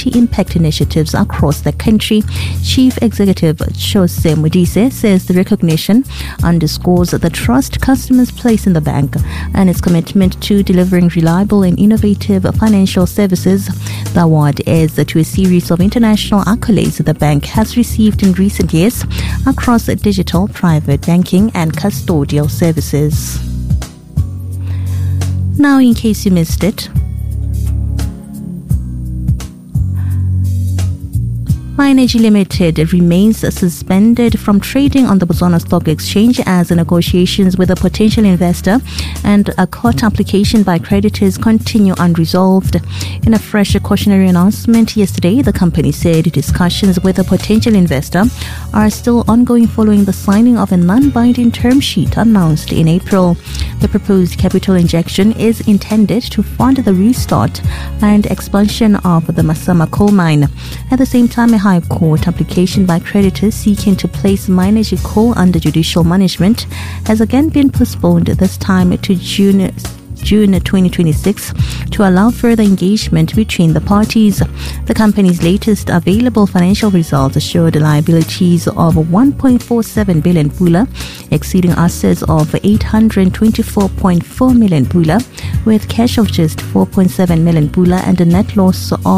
community impact initiatives across the country. Chief Executive Chose Modise says the recognition underscores the trust customers place in the bank and its commitment to delivering reliable and innovative financial services. The award is to a series of international accolades the bank has received in recent years across digital, private banking and custodial services. Now, in case you missed it, MyEnergy Limited remains suspended from trading on the Botswana Stock Exchange as negotiations with a potential investor and a court application by creditors continue unresolved. In a fresh cautionary announcement yesterday, the company said discussions with a potential investor are still ongoing following the signing of a non-binding term sheet announced in April. The proposed capital injection is intended to fund the restart and expansion of the Masama coal mine. At the same time, a High Court application by creditors seeking to place MyEnergy Coal under judicial management has again been postponed, this time to June 2026, to allow further engagement between the parties. The company's latest available financial results showed liabilities of 1.47 billion pula, exceeding assets of 824.4 million pula, with cash of just 4.7 million pula and a net loss of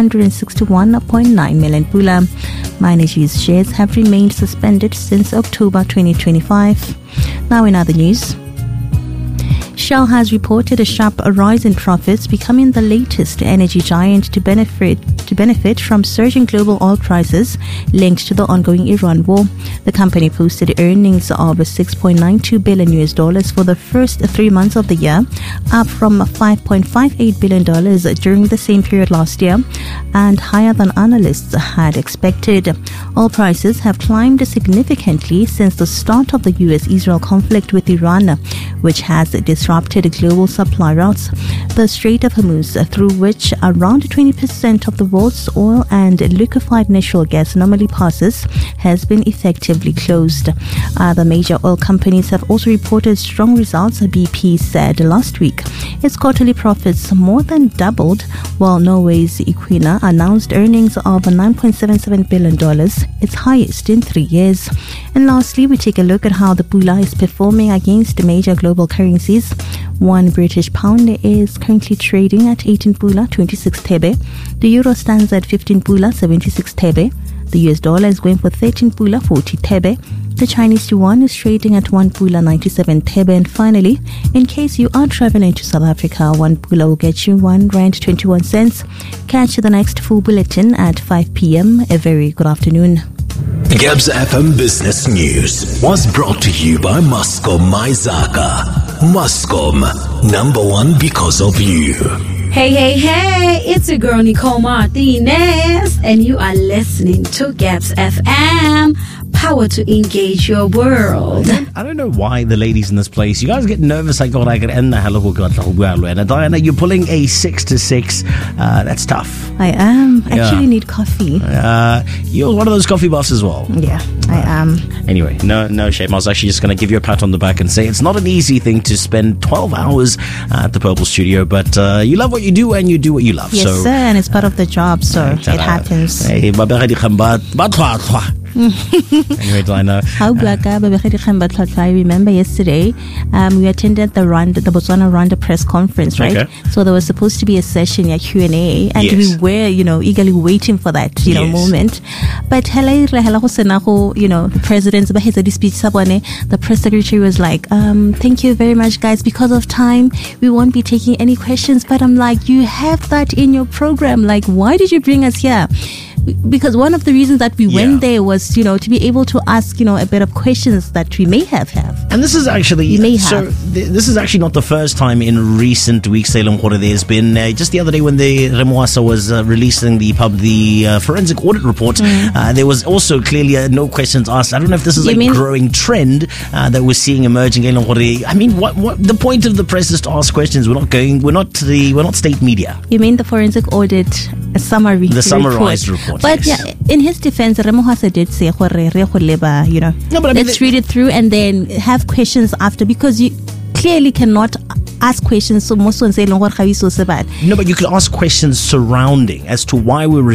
161.9 million pula. MyEnergy's shares have remained suspended since October 2025. Now, in other news, Shell has reported a sharp rise in profits, becoming the latest energy giant to benefit from surging global oil prices linked to the ongoing Iran war. The company posted earnings of $6.92 billion for the first 3 months of the year, up from $5.58 billion during the same period last year, and higher than analysts had expected. Oil prices have climbed significantly since the start of the US-Israel conflict with Iran, which has disrupted global supply routes. The Strait of Hormuz, through which around 20% of the world's oil and liquefied natural gas normally passes, has been effectively closed. Other major oil companies have also reported strong results. BP said last week its quarterly profits more than doubled, while Norway's Equinor announced earnings of $9.77 billion, its highest in 3 years. And lastly, we take a look at how the pula is performing against major global currencies. One British pound is currently trading at 18 pula 26 thebe. The euro stands at 15 pula 76 thebe. The US dollar is going for 13 pula 40 thebe. The Chinese yuan is trading at 1 pula 97 thebe. And finally, in case you are traveling to South Africa, 1 pula will get you 1 rand 21 cents. Catch the next full bulletin at 5 p.m. A very good afternoon. Gabs FM Business News was brought to you by Muscom Maizaka. Muscom, #1 because of you. Hey, it's your girl Nicole Martinez, and you are listening to Gabs FM. Power to engage your world. I don't know why the ladies in this place, you guys get nervous. Diana, you're pulling a 6 to 6. That's tough. I am. I actually need coffee. You're one of those coffee buffs as well. Yeah, I am. Anyway, no shame. I was actually just going to give you a pat on the back and say it's not an easy thing to spend 12 hours at the Purple Studio, but you love what you do and you do what you love. Yes, so, sir, and it's part of the job, so it happens. Anyway, Diana. I remember yesterday we attended the Botswana Rwanda press conference, right? Okay. So there was supposed to be a session, a Q&A, and yes, we were, eagerly waiting for that, yes, moment. But the president, the press secretary was like, thank you very much, guys. Because of time, we won't be taking any questions. But I'm like, you have that in your program. Like, why did you bring us here? Because one of the reasons that we went there was, to be able to ask, a bit of questions that we may have. And this is actually, this is actually not the first time in recent weeks, there's been, just the other day when the Remoasa was releasing the forensic audit report, there was also clearly no questions asked. I don't know if this is a growing trend that we're seeing emerging. I mean, what the point of the press is to ask questions. We're not state media. You mean the forensic audit summary? The summarized report. But yes, in his defense, Remoasa did say, let's read it through and then have questions after, because you clearly cannot ask questions. So most say, no, but you could ask questions surrounding as to why we're